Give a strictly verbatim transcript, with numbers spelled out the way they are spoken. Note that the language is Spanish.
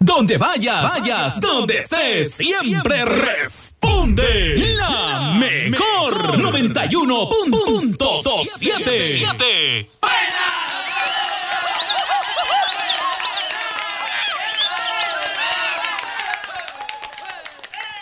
Donde vayas, vayas, donde estés, siempre responde la mejor noventa y uno punto siete.